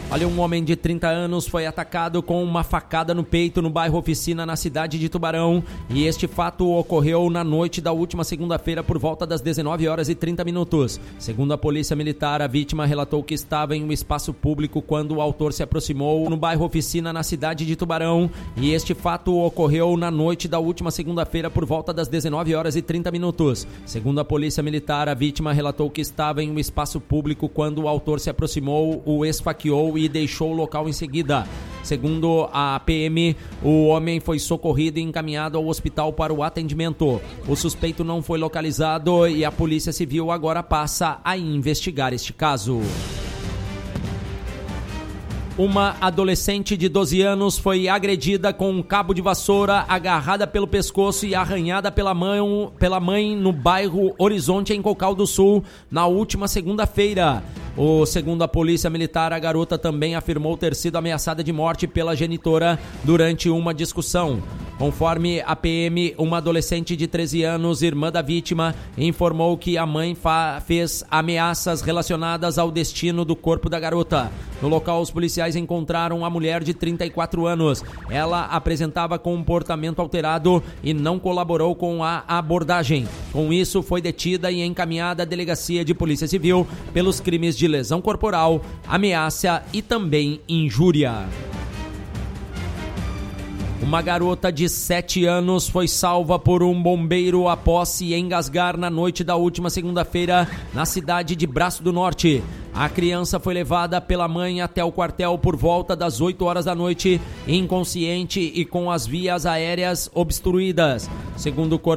Olha, um homem de 30 anos foi atacado com uma facada no peito no bairro Oficina, na cidade de Tubarão. E este fato ocorreu na noite da última segunda-feira por volta das 19h30. Segundo a Polícia Militar, a vítima relatou que estava em um espaço público quando o autor se aproximou no bairro Oficina, na cidade de Tubarão. E este fato ocorreu na noite da última segunda-feira por volta das 19h30. Segundo a Polícia Militar, a vítima relatou que estava em um espaço público quando o autor se aproximou, o esfaqueou e deixou o local em seguida. Segundo a PM, o homem foi socorrido e encaminhado ao hospital para o atendimento. O suspeito não foi localizado e a Polícia Civil agora passa a investigar este caso. Uma adolescente de 12 anos foi agredida com um cabo de vassoura, agarrada pelo pescoço e arranhada pela mãe no bairro Horizonte, em Cocal do Sul, na última segunda-feira. Segundo a Polícia Militar, a garota também afirmou ter sido ameaçada de morte pela genitora durante uma discussão. Conforme a PM, uma adolescente de 13 anos, irmã da vítima, informou que a mãe fez ameaças relacionadas ao destino do corpo da garota. No local, os policiais encontraram a mulher de 34 anos. Ela apresentava comportamento alterado e não colaborou com a abordagem. Com isso, foi detida e encaminhada à Delegacia de Polícia Civil pelos crimes de lesão corporal, ameaça e também injúria. Uma garota de 7 anos foi salva por um bombeiro após se engasgar na noite da última segunda-feira na cidade de Braço do Norte. A criança foi levada pela mãe até o quartel por volta das 8 horas da noite, inconsciente e com as vias aéreas obstruídas. Segundo o Corpo